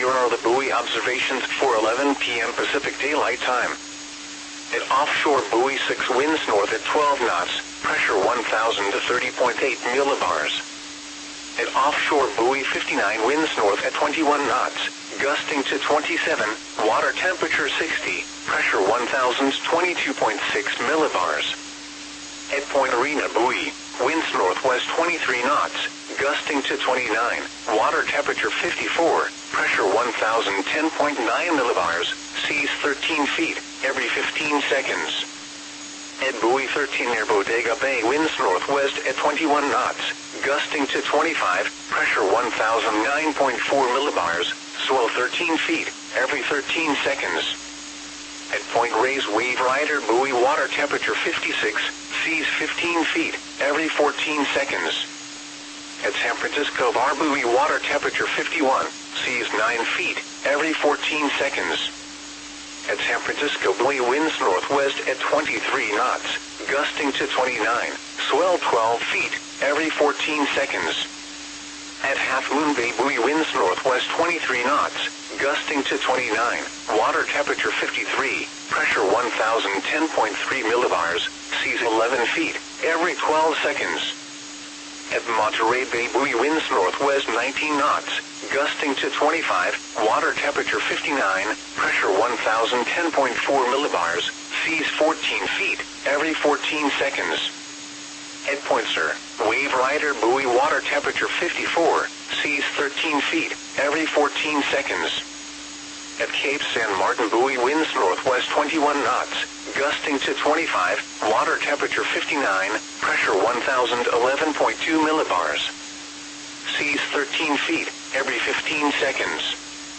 Here are the buoy observations for 11 p.m. Pacific Daylight Time. At offshore buoy 6, winds north at 12 knots, pressure 1,000 to 30.8 millibars. At offshore buoy 59, winds north at 21 knots, gusting to 27, water temperature 60, pressure 1,000 22.6 millibars. At Point Arena buoy, winds northwest 23 knots, gusting to 29, water temperature 54, pressure 1,010.9 millibars, seas 13 feet, every 15 seconds. At buoy 13 near Bodega Bay, winds northwest at 21 knots, gusting to 25, pressure 1,009.4 millibars, swell 13 feet, every 13 seconds. At Point Reyes Wave Rider buoy, water temperature 56, seas 15 feet, every 14 seconds. At San Francisco Bar buoy, water temperature 51, seas 9 feet, every 14 seconds. At San Francisco buoy, winds northwest at 23 knots, gusting to 29, swell 12 feet, every 14 seconds. At Half Moon Bay buoy, winds northwest 23 knots, gusting to 29, water temperature 53, pressure 1,010.3 millibars, seas 11 feet, every 12 seconds. At Monterey Bay buoy, winds northwest 19 knots, gusting to 25, water temperature 59, pressure 1,010.4 millibars, seas 14 feet, every 14 seconds. At Point Sur, Wave Rider buoy, water temperature 54, seas 13 feet, every 14 seconds. At Cape San Martin buoy, winds northwest 21 knots, gusting to 25, water temperature 59, pressure 1,011.2 millibars. Seas 13 feet, every 15 seconds.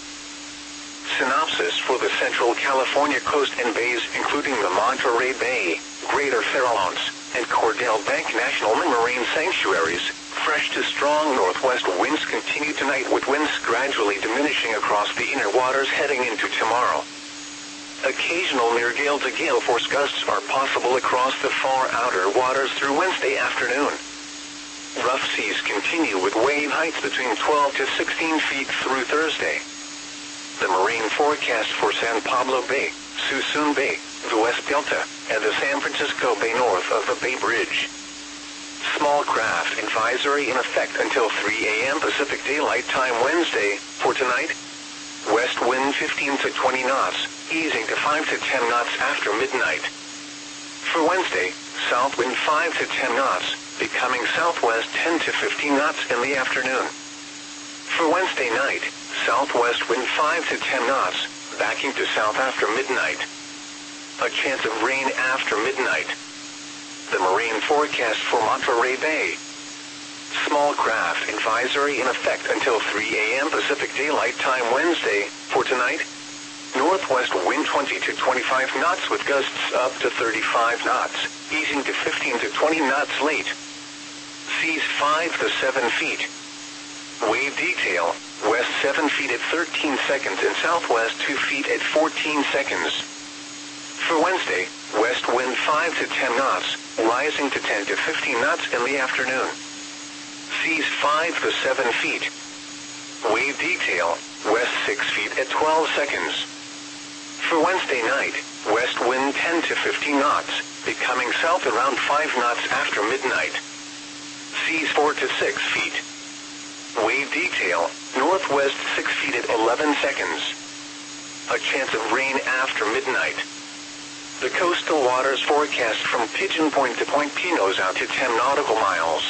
Synopsis for the Central California coast and bays, including the Monterey Bay, Greater Farallones, and Cordell Bank National Marine Sanctuaries. Fresh to strong northwest winds continue tonight, with winds gradually diminishing across the inner waters heading into tomorrow. Occasional near gale to gale force gusts are possible across the far outer waters through Wednesday afternoon. Rough seas continue with wave heights between 12 to 16 feet through Thursday. The marine forecast for San Pablo Bay, Suisun Bay, the West Delta, and the San Francisco Bay north of the Bay Bridge. Small craft advisory in effect until 3 a.m. Pacific Daylight Time Wednesday. For tonight, west wind 15 to 20 knots, easing to 5 to 10 knots after midnight. For Wednesday, south wind 5 to 10 knots, becoming southwest 10 to 15 knots in the afternoon. For Wednesday night, southwest wind 5 to 10 knots, backing to south after midnight. A chance of rain after midnight. The marine forecast for Monterey Bay. Small craft advisory in effect until 3 a.m. Pacific Daylight Time Wednesday. For tonight, northwest wind 20 to 25 knots with gusts up to 35 knots, easing to 15 to 20 knots late. Seas 5 to 7 feet. Wave detail, west 7 feet at 13 seconds and southwest 2 feet at 14 seconds. For Wednesday, west wind 5 to 10 knots, rising to 10 to 15 knots in the afternoon. Seas 5 to 7 feet. Wave detail, west 6 feet at 12 seconds. For Wednesday night, west wind 10 to 15 knots, becoming south around 5 knots after midnight. Seas 4 to 6 feet. Wave detail, northwest 6 feet at 11 seconds. A chance of rain after midnight. The coastal waters forecast from Pigeon Point to Point Pinos out to 10 nautical miles.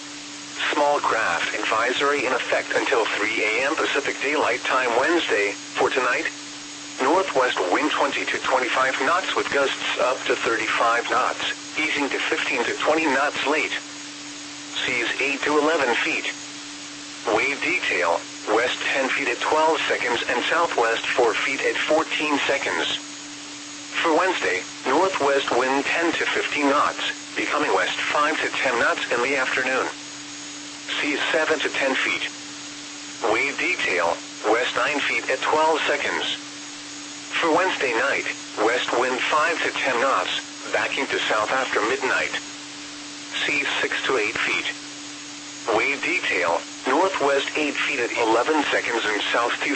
Small craft advisory in effect until 3 a.m. Pacific Daylight Time Wednesday. For tonight, northwest wind 20 to 25 knots with gusts up to 35 knots, easing to 15 to 20 knots late. Seas 8 to 11 feet. Wave detail, west 10 feet at 12 seconds and southwest 4 feet at 14 seconds. For Wednesday, northwest wind 10 to 15 knots, becoming west 5 to 10 knots in the afternoon. Seas 7 to 10 feet. Wave detail, west 9 feet at 12 seconds. For Wednesday night, west wind 5 to 10 knots, backing to south after midnight. Seas 6 to 8 feet. Wave detail, northwest 8 feet at 11 seconds and south 2